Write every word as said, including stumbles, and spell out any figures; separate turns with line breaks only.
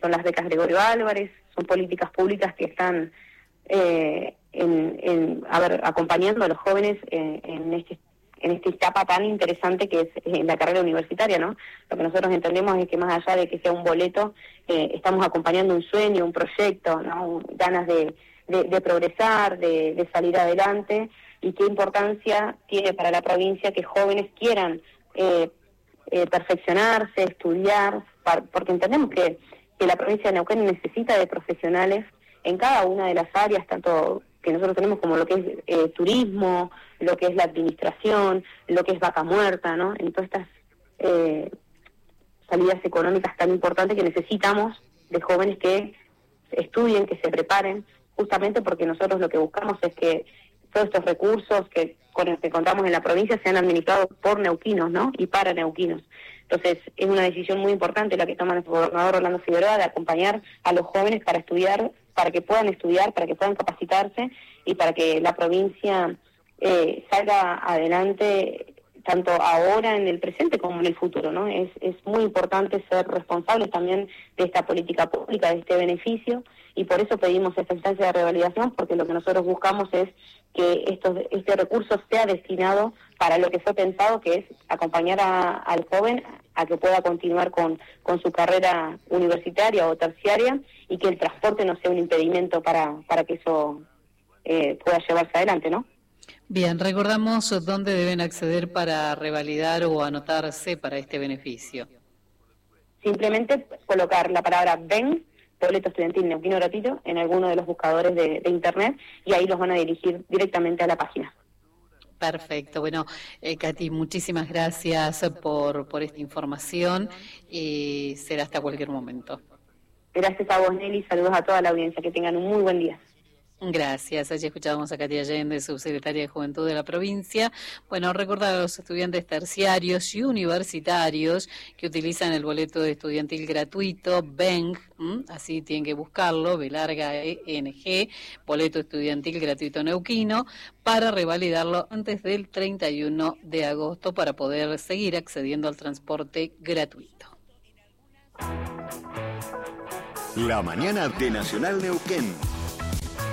son las becas Gregorio Álvarez, son políticas públicas que están eh, en, en, a ver, acompañando a los jóvenes en, en este en esta etapa tan interesante que es en la carrera universitaria, ¿no? Lo que nosotros entendemos es que más allá de que sea un boleto, eh, estamos acompañando un sueño, un proyecto, ¿no? Ganas de, de, de progresar, de, de salir adelante, y qué importancia tiene para la provincia que jóvenes quieran eh, eh, perfeccionarse, estudiar, para, porque entendemos que, que la provincia de Neuquén necesita de profesionales en cada una de las áreas, tanto que nosotros tenemos como lo que es eh, turismo, lo que es la administración, lo que es vaca muerta, ¿no? En todas estas eh, salidas económicas tan importantes que necesitamos de jóvenes que estudien, que se preparen, justamente porque nosotros lo que buscamos es que todos estos recursos que con los que contamos en la provincia sean administrados por neuquinos, ¿no? Y para neuquinos. Entonces, es una decisión muy importante la que toma nuestro gobernador Orlando Figueroa de acompañar a los jóvenes para estudiar, para que puedan estudiar, para que puedan capacitarse y para que la provincia eh, salga adelante tanto ahora en el presente como en el futuro, ¿no? Es, es muy importante ser responsables también de esta política pública, de este beneficio, y por eso pedimos esta instancia de revalidación, porque lo que nosotros buscamos es que estos, este recurso sea destinado para lo que fue pensado, que es acompañar a, al joven a que pueda continuar con, con su carrera universitaria o terciaria, y que el transporte no sea un impedimento para, para que eso eh, pueda llevarse adelante, ¿no?
Bien, recordamos dónde deben acceder para revalidar o anotarse para este beneficio.
Simplemente colocar la palabra ven, boleto estudiantil neuquino gratuito, en alguno de los buscadores de, de internet, y ahí los van a dirigir directamente a la página.
Perfecto. Bueno, eh, Katy, muchísimas gracias por, por esta información y será hasta cualquier momento.
Gracias a vos, Nelly, saludos a toda la audiencia, que tengan un muy buen día.
Gracias. Allí escuchábamos a Katy Allende, subsecretaria de Juventud de la provincia. Bueno, recordar a los estudiantes terciarios y universitarios que utilizan el boleto de estudiantil gratuito, B E N G, ¿m? Así tienen que buscarlo, B larga E N G, boleto estudiantil gratuito neuquino, para revalidarlo antes del treinta y uno de agosto para poder seguir accediendo al transporte gratuito.
La mañana de Nacional Neuquén.